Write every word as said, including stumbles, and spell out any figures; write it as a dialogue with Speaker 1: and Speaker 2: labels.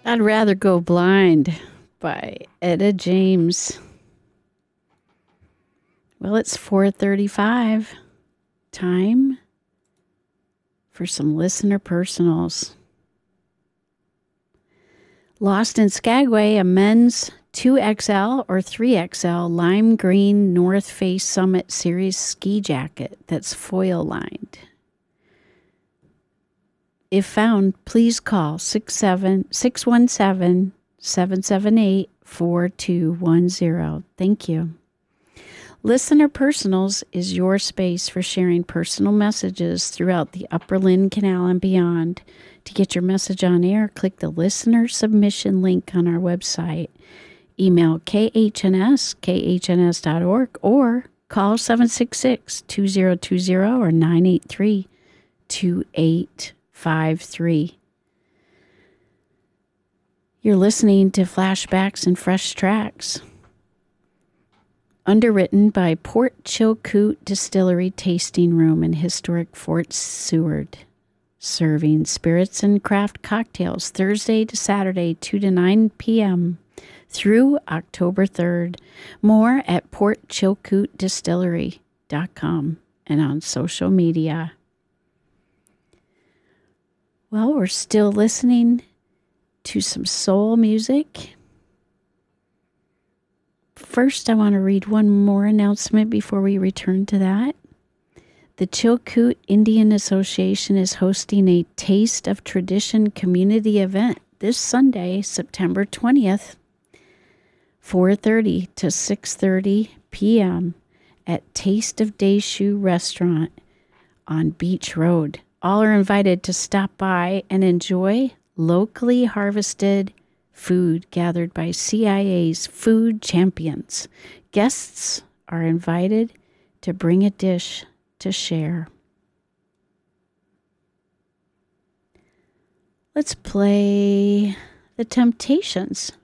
Speaker 1: I'd Rather Go Blind by Etta James. Well, it's four thirty-five. Time for some listener personals. Lost in Skagway, a men's two X L or three X L lime green North Face Summit Series ski jacket that's foil lined. If found, please call six one seven, seven seven eight, four two one zero. Thank you. Listener Personals is your space for sharing personal messages throughout the Upper Lynn Canal and beyond. To get your message on air, click the listener submission link on our website. Email k h n s, k h n s dot org, or call seven six six, two zero two zero or nine eight three, two eight five three. You're listening to Flashbacks and Fresh Tracks. Underwritten by Port Chilkoot Distillery Tasting Room in historic Fort Seward. Serving spirits and craft cocktails Thursday to Saturday, two to nine p.m. through October third. More at port chilkoot distillery dot com and on social media. Well, we're still listening to some soul music. First, I want to read one more announcement before we return to that. The Chilkoot Indian Association is hosting a Taste of Tradition community event this Sunday, September twentieth, four thirty to six thirty p.m. at Taste of Deschutes Restaurant on Beach Road. All are invited to stop by and enjoy locally harvested food gathered by C I A's food champions. Guests are invited to bring a dish to share. Let's play The Temptations.